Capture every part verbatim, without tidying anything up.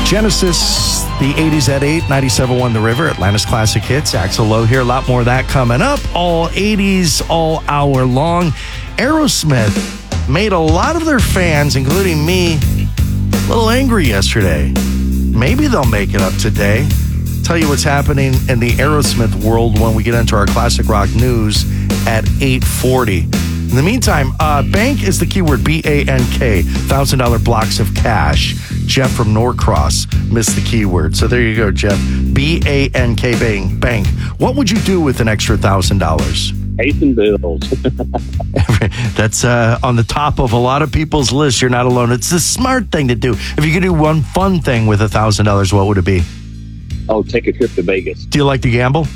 Genesis, the eighties at eight, ninety-seven point one The River, Atlanta's Classic Hits. Axel Lowe here. A lot more of that coming up. All eighties, all hour long. Aerosmith made a lot of their fans, including me, a little angry yesterday. Maybe they'll make it up today. Tell you what's happening in the Aerosmith world when we get into our classic rock news at eight forty. In the meantime, uh, bank is the keyword, B A N K, one thousand dollars blocks of cash. Jeff from Norcross missed the keyword. So there you go, Jeff. B A N K, bank. bank. What would you do with an extra one thousand dollars? Pay some bills. That's uh, on the top of a lot of people's list. You're not alone. It's the smart thing to do. If you could do one fun thing with one thousand dollars, what would it be? Oh, take a trip to Vegas. Do you like to gamble?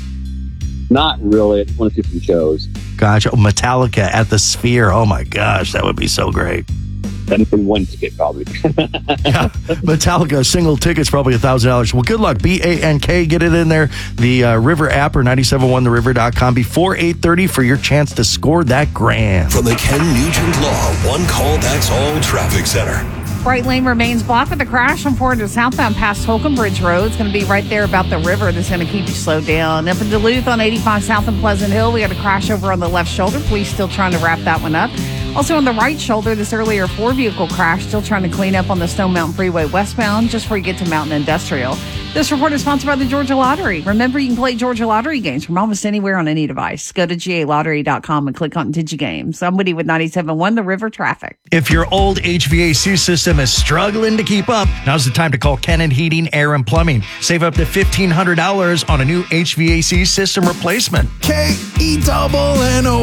Not really. I just want to see some shows. Gotcha. Oh, Metallica at the Sphere. Oh, my gosh. That would be so great. Then for one ticket, probably. Yeah, Metallica, single ticket's probably one thousand dollars. Well, good luck. B A N K, get it in there. The uh, River app or nine seven one the river dot com before eight thirty for your chance to score that grand. From the Ken Nugent Law One Call That's All Traffic Center. Bright Lane remains blocked with a crash on forward to southbound past Holcomb Bridge Road. It's going to be right there about the river. That's going to keep you slowed down. Up in Duluth on eighty-five South and Pleasant Hill, we got a crash over on the left shoulder. Police still trying to wrap that one up. Also on the right shoulder, this earlier four-vehicle crash, still trying to clean up on the Stone Mountain Freeway westbound just before you get to Mountain Industrial. This report is sponsored by the Georgia Lottery. Remember, you can play Georgia Lottery games from almost anywhere on any device. Go to G A lottery dot com and click on DigiGames. Somebody with ninety-seven point one The River traffic. If your old H V A C system is struggling to keep up, now's the time to call Kennan Heating, Air, and Plumbing. Save up to fifteen hundred dollars on a new H V A C system replacement. K E double N O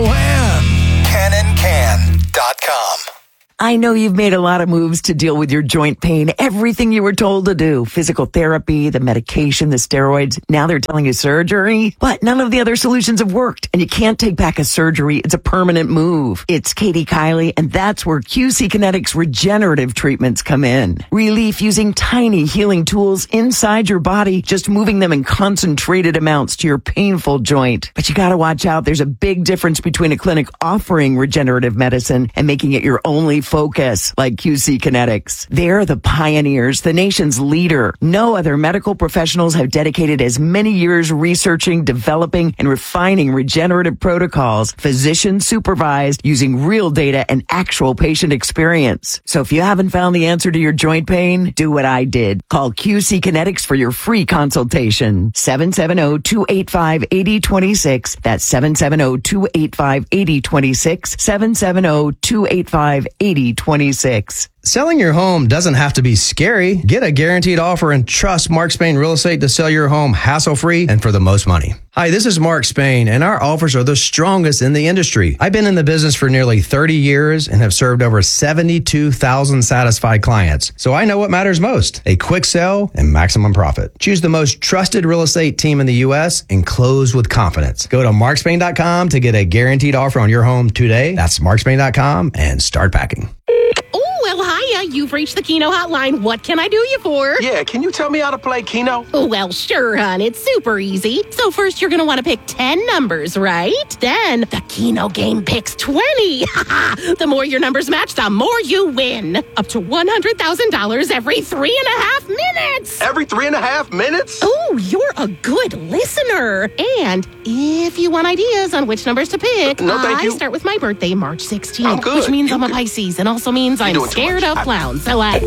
N. Kennan Can dot com. I know you've made a lot of moves to deal with your joint pain. Everything you were told to do. Physical therapy, the medication, the steroids. Now they're telling you surgery. But none of the other solutions have worked. And you can't take back a surgery. It's a permanent move. It's Katie Kiley, and that's where Q C Kinetics regenerative treatments come in. Relief using tiny healing tools inside your body, just moving them in concentrated amounts to your painful joint. But you gotta watch out. There's a big difference between a clinic offering regenerative medicine and making it your only focus, like Q C Kinetics. They're the pioneers, the nation's leader. No other medical professionals have dedicated as many years researching, developing, and refining regenerative protocols, physician supervised, using real data and actual patient experience. So if you haven't found the answer to your joint pain, do what I did. Call Q C Kinetics for your free consultation. seven seven zero, two eight five, eight zero two six. That's seven seven zero, two eight five, eight zero two six. seven seven zero, two eight five, eight zero twenty-six. Selling your home doesn't have to be scary. Get a guaranteed offer and trust Mark Spain Real Estate to sell your home hassle-free and for the most money. Hi, this is Mark Spain, and our offers are the strongest in the industry. I've been in the business for nearly thirty years and have served over seventy-two thousand satisfied clients. So I know what matters most, a quick sell and maximum profit. Choose the most trusted real estate team in the U S and close with confidence. Go to mark spain dot com to get a guaranteed offer on your home today. That's mark spain dot com and start packing. Well, hiya, you've reached the Keno hotline. What can I do you for? Yeah, can you tell me how to play Keno? Oh, well, sure, hon. It's super easy. So first, you're going to want to pick ten numbers, right? Then the Keno game picks twenty. The more your numbers match, the more you win. Up to one hundred thousand dollars every three and a half minutes. Every three and a half minutes? Oh, you're a good listener. And if you want ideas on which numbers to pick, no, thank I you. start with my birthday, March sixteenth, I'm good. which means You I'm a can- Pisces and also means I'm doing too scared much. of clowns. So, uh,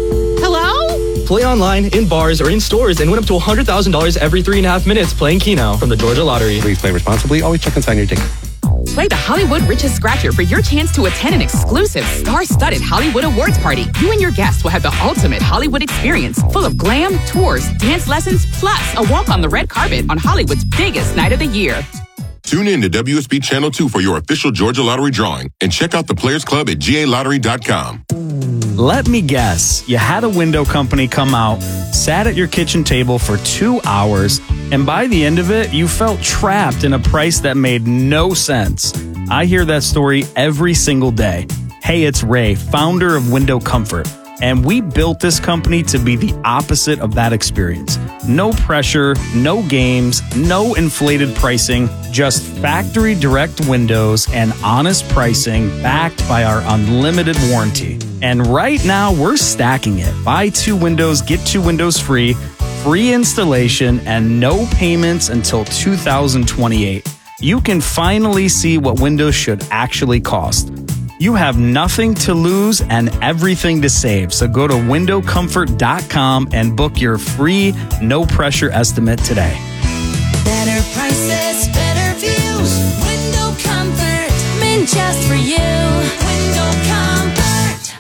hello? Play online, in bars, or in stores and win up to one hundred thousand dollars every three and a half minutes playing Keno from the Georgia Lottery. Please play responsibly. Always check and sign your ticket. Play the Hollywood Riches Scratcher for your chance to attend an exclusive star-studded Hollywood awards party. You and your guests will have the ultimate Hollywood experience, full of glam, tours, dance lessons, plus a walk on the red carpet on Hollywood's biggest night of the year. Tune in to W S B Channel two for your official Georgia Lottery drawing and check out the Players Club at G A lottery dot com. Let me guess, you had a window company come out, sat at your kitchen table for two hours, and by the end of it, you felt trapped in a price that made no sense. I hear that story every single day. Hey, it's Ray, founder of Window Comfort. And we built this company to be the opposite of that experience. No pressure, no games, no inflated pricing, just factory direct windows and honest pricing backed by our unlimited warranty. And right now we're stacking it. Buy two windows, get two windows free, free installation, and no payments until two thousand twenty-eight. You can finally see what windows should actually cost. You have nothing to lose and everything to save. So go to window comfort dot com and book your free, no pressure estimate today. Better prices, better views. Window Comfort, meant just for you. Window Comfort.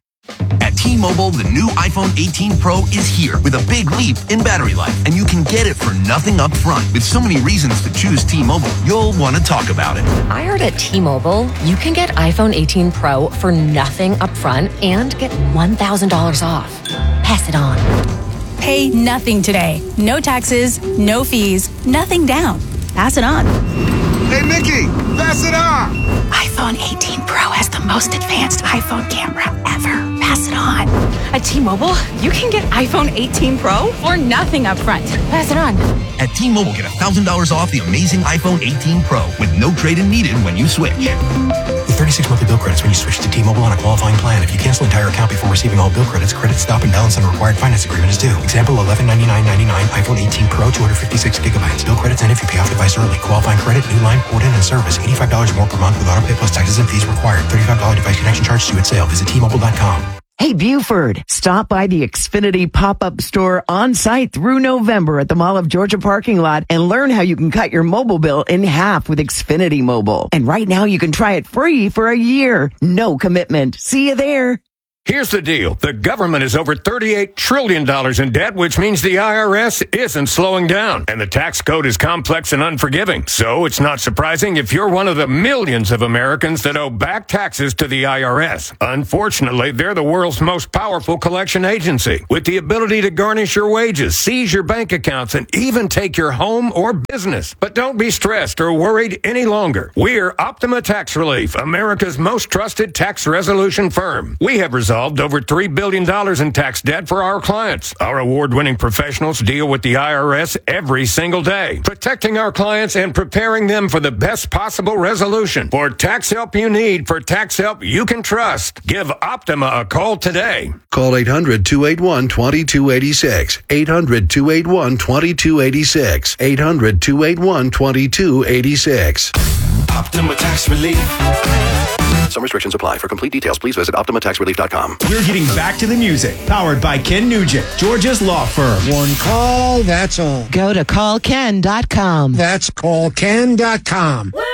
At T-Mobile, the new iPhone eighteen Pro is here with a big leap in battery life, and you can get it for nothing up front. With so many reasons to choose T-Mobile, you'll want to talk about it. I heard at T-Mobile, you can get iPhone eighteen Pro for nothing up front and get one thousand dollars off. Pass it on. Pay nothing today. No taxes, no fees, nothing down. Pass it on. Hey, Mickey, pass it on. iPhone eighteen Pro has the most advanced iPhone camera ever. Pass it on. At T-Mobile, you can get iPhone eighteen Pro for nothing up front. Pass it on. At T-Mobile, get one thousand dollars off the amazing iPhone eighteen Pro with no trade-in needed when you switch. With thirty-six monthly bill credits when you switch to T-Mobile on a qualifying plan. If you cancel entire account before receiving all bill credits, credit stop and balance on a required finance agreement is due. Example, eleven ninety-nine ninety-nine iPhone eighteen Pro, two hundred fifty-six gigabytes. Bill credits end if you pay off device early. Qualifying credit, new line, port in, and service. eighty-five dollars more per month with auto pay plus taxes and fees required. thirty-five dollars device connection charge due at sale. Visit T Mobile dot com. Hey, Buford, stop by the Xfinity pop-up store on site through November at the Mall of Georgia parking lot and learn how you can cut your mobile bill in half with Xfinity Mobile. And right now you can try it free for a year. No commitment. See you there. Here's the deal. The government is over thirty-eight trillion dollars in debt, which means the I R S isn't slowing down. And the tax code is complex and unforgiving. So it's not surprising if you're one of the millions of Americans that owe back taxes to the I R S. Unfortunately, they're the world's most powerful collection agency, with the ability to garnish your wages, seize your bank accounts, and even take your home or business. But don't be stressed or worried any longer. We're Optima Tax Relief, America's most trusted tax resolution firm. We have resolved over three billion dollars in tax debt for our clients. Our award-winning professionals deal with the I R S every single day, protecting our clients and preparing them for the best possible resolution. For tax help you need, for tax help you can trust, give Optima a call today. Call eight hundred, two eight one, two two eight six. eight hundred, two eight one, two two eight six. eight hundred, two eight one, two two eight six. Optima Tax Relief. Some restrictions apply. For complete details, please visit optima tax relief dot com. We're getting back to the music. Powered by Ken Nugent, Georgia's law firm. One call, that's all. Go to call ken dot com. That's call ken dot com.